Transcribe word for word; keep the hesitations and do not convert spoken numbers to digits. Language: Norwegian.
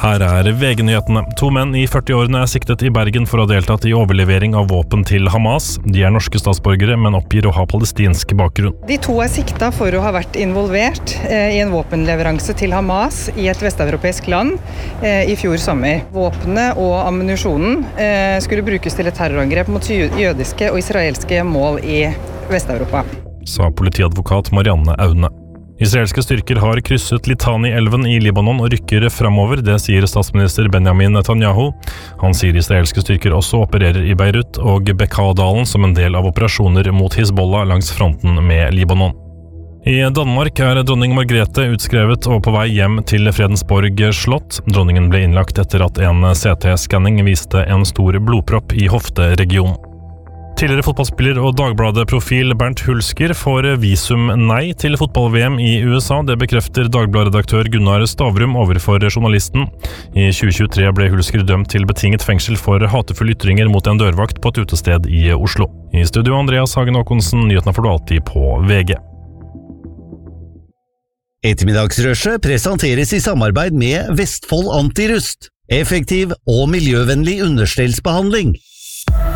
Her er V G-nyhetene. To menn i førti-årene er siktet i Bergen for å ha deltatt i overlevering av våpen til Hamas. De er norske statsborgere, men oppgir å ha palestinsk bakgrunn. De to er sikta for å ha vært involvert eh, i en våpenleveranse til Hamas i et vesteuropeisk land eh, i fjor sommer. Våpnene og ammunisjonen eh, skulle brukes til et terrorangrep mot jødiske og israelske mål i Vest-Europa, sa politiadvokat Marianne Aune. Israelske styrker har krysset Litani-elven i Libanon og rykker fremover, det sier statsminister Benjamin Netanyahu. Han sier israelske styrker også opererer i Beirut og Bekaa-dalen som en del av operasjoner mot Hizbollah langs fronten med Libanon. I Danmark er dronning Margrethe utskrevet og på vei hjem til Fredensborg slott. Dronningen ble innlagt etter at en C T-skanning viste en stor blodpropp i hofteregionen. Tidligere fotballspiller og Dagbladet-profil Bernt Hulsker får visum nei til fotball-V M i U S A. Det bekrefter Dagbladet-redaktør Gunnar Stavrum overfor journalisten. I tjue tjuetre ble Hulsker dømt til betinget fengsel for hatefulle ytringer mot en dørvakt på et utested i Oslo. I studio Andreas Hagen Håkonsen, nyhetene får du alltid på V G. Ettermiddagsrushet presenteres i samarbeid med Vestfold Antirust. Effektiv og miljøvennlig understellsbehandling.